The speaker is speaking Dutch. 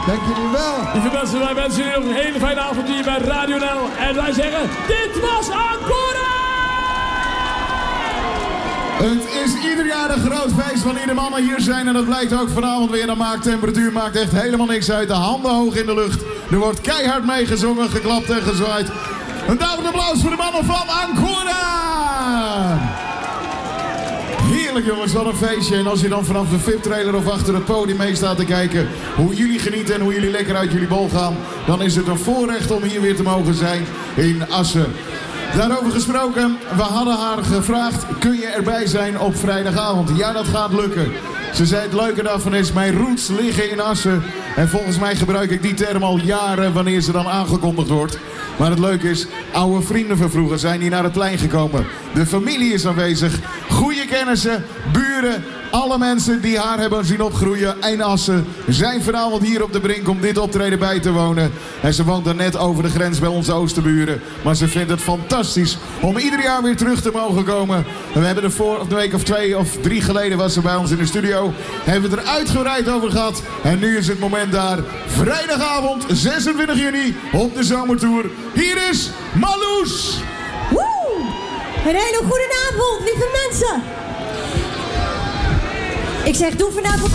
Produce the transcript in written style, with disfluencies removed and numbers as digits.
Dank jullie wel. Lieve mensen, wij wensen jullie nog een hele fijne avond hier bij Radio NL. En wij zeggen, dit was Ancora! Het is ieder jaar een groot feest wanneer de mannen hier zijn. En dat blijkt ook vanavond weer. De maaktemperatuur maakt echt helemaal niks uit. De handen hoog in de lucht. Er wordt keihard meegezongen, geklapt en gezwaaid. Een duidelijk applaus voor de mannen van Ancora! Heerlijk jongens, wat een feestje. En als je dan vanaf de VIP-trailer of achter het podium mee staat te kijken hoe jullie genieten en hoe jullie lekker uit jullie bol gaan, dan is het een voorrecht om hier weer te mogen zijn in Assen. Daarover gesproken, we hadden haar gevraagd, kun je erbij zijn op vrijdagavond? Ja, dat gaat lukken. Ze zei het leuke daarvan is, mijn roots liggen in Assen. En volgens mij gebruik ik die term al jaren wanneer ze dan aangekondigd wordt. Maar het leuke is, oude vrienden van vroeger zijn hier naar het plein gekomen. De familie is aanwezig, goede kennissen, buren, alle mensen die haar hebben zien opgroeien in Assen zijn vanavond hier op de Brink om dit optreden bij te wonen. En ze woont dan net over de grens bij onze oosterburen. Maar ze vindt het fantastisch om ieder jaar weer terug te mogen komen. En we hebben er voor een week of 2 of 3 geleden was ze bij ons in de studio. Hebben we het er uitgebreid over gehad. En nu is het moment daar. Vrijdagavond 26 juni op de zomertour. Hier is Marloes. Woe! Een hele goede avond, lieve mensen. Ik zeg, doe vanavond